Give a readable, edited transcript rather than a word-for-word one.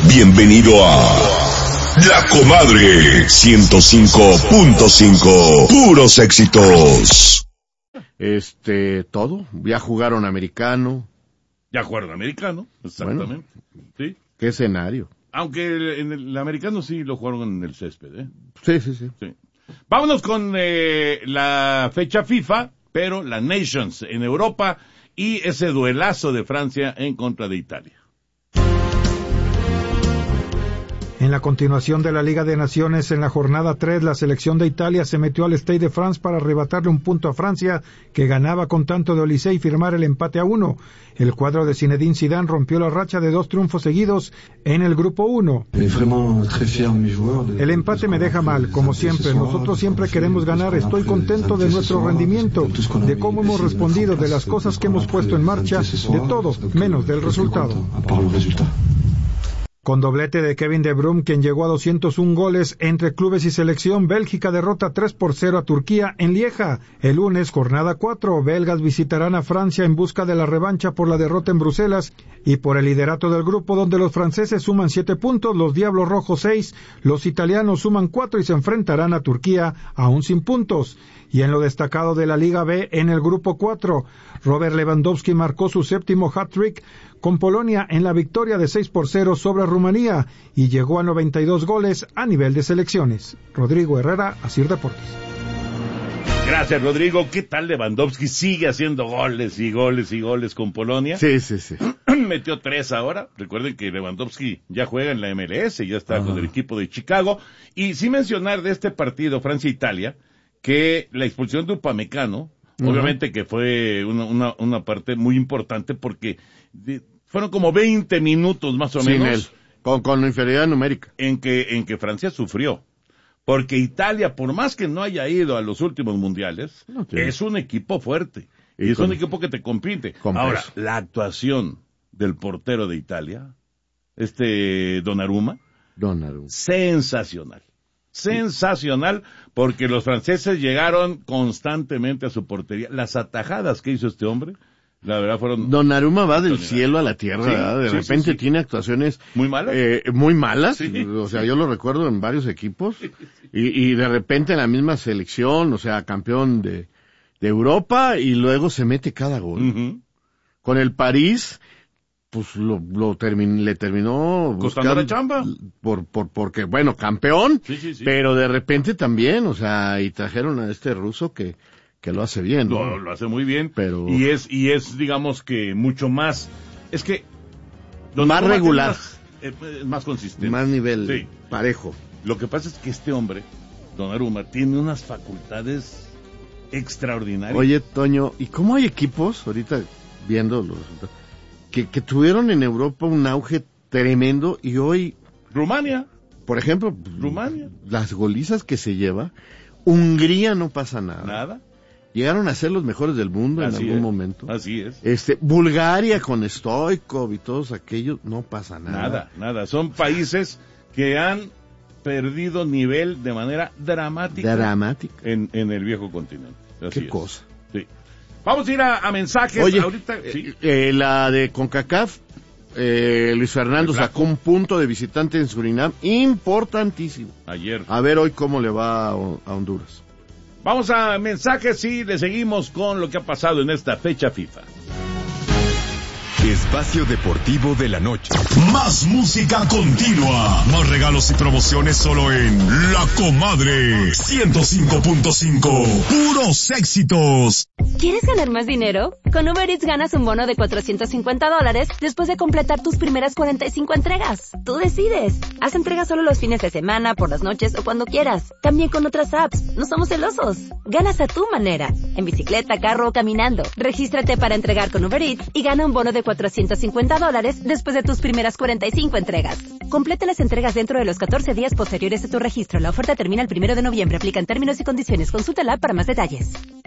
Bienvenido a La Comadre 105.5. Puros éxitos. Todo. Ya jugaron americano. Ya jugaron americano, exactamente. Bueno, ¿sí? ¿Qué escenario? Aunque en el americano sí lo jugaron en el césped, ¿eh? Sí. Vámonos con la fecha FIFA, pero la Nations en Europa y ese duelazo de Francia en contra de Italia. En la continuación de la Liga de Naciones, en la jornada 3, la selección de Italia se metió al Stade de France para arrebatarle un punto a Francia, que ganaba con tanto de Olise y firmar el empate a 1. El cuadro de Zinedine Zidane rompió la racha de 2 triunfos seguidos en el grupo 1. El empate me deja mal, como siempre. Nosotros siempre queremos ganar. Estoy contento de nuestro rendimiento, de cómo hemos respondido, de las cosas que hemos puesto en marcha, de todo, menos del resultado. Con doblete de Kevin De Bruyne, quien llegó a 201 goles entre clubes y selección, Bélgica derrota 3-0 a Turquía en Lieja. El lunes, jornada 4, belgas visitarán a Francia en busca de la revancha por la derrota en Bruselas y por el liderato del grupo, donde los franceses suman 7 puntos, los Diablos Rojos 6, los italianos suman 4 y se enfrentarán a Turquía aún sin puntos. Y en lo destacado de la Liga B, en el grupo 4, Robert Lewandowski marcó su 7º hat-trick con Polonia en la victoria de 6-0 sobre Rumanía y llegó a 92 goles a nivel de selecciones. Rodrigo Herrera, Asir Deportes. Gracias, Rodrigo. ¿Qué tal Lewandowski? Sigue haciendo goles y goles y goles con Polonia. Sí. Metió 3 ahora. Recuerden que Lewandowski ya juega en la MLS, ya está con el equipo de Chicago. Y sin mencionar de este partido Francia-Italia, que la expulsión de Upamecano, obviamente que fue una parte muy importante porque fueron como 20 minutos más o menos. Sin él, con inferioridad numérica. En que Francia sufrió. Porque Italia, por más que no haya ido a los últimos mundiales, es un equipo fuerte. Y es un equipo que te compite. Ahora, la actuación del portero de Italia, Donnarumma. Sensacional, porque los franceses llegaron constantemente a su portería. Las atajadas que hizo este hombre, la verdad fueron... Donnarumma va del cielo a la tierra, ¿verdad? De repente tiene actuaciones... ¿Muy malas? Muy malas, o sea, yo lo recuerdo en varios equipos, y de repente en la misma selección, o sea, campeón de Europa, y luego se mete cada gol. Con el París... pues le terminó costando la chamba porque bueno, campeón, sí. Pero de repente también, o sea, y trajeron a este ruso que lo hace bien, ¿no? Lo hace muy bien, pero y es digamos que mucho más, es que más regular, es más consistente, más nivel parejo. Lo que pasa es que este hombre, Donnarumma, tiene unas facultades extraordinarias. Oye, Toño, ¿y cómo hay equipos ahorita viendo los resultados que tuvieron en Europa un auge tremendo y hoy... Rumania. Por ejemplo, las golizas que se lleva, Hungría no pasa nada. Nada. Llegaron a ser los mejores del mundo en algún momento. Así es. Bulgaria con Stoichkov y todos aquellos, no pasa nada. Nada. Son países que han perdido nivel de manera dramática. En el viejo continente. Qué cosa. Sí. Vamos a ir a mensajes. Oye, ahorita. La de CONCACAF, Luis Fernando sacó un punto de visitante en Surinam importantísimo. Ayer. A ver hoy cómo le va a Honduras. Vamos a mensajes y le seguimos con lo que ha pasado en esta fecha FIFA. Espacio Deportivo de la Noche. Más música continua. Más regalos y promociones solo en La Comadre 105.5. Puros éxitos. ¿Quieres ganar más dinero? Con Uber Eats ganas un bono de $450 después de completar tus primeras 45 entregas. Tú decides. Haz entregas solo los fines de semana, por las noches o cuando quieras. También con otras apps. No somos celosos. Ganas a tu manera. En bicicleta, carro o caminando. Regístrate para entregar con Uber Eats y gana un bono de $450 después de tus primeras 45 entregas. Completa las entregas dentro de los 14 días posteriores a tu registro. La oferta termina el 1 de noviembre. Aplican términos y condiciones. Consulta la app para más detalles.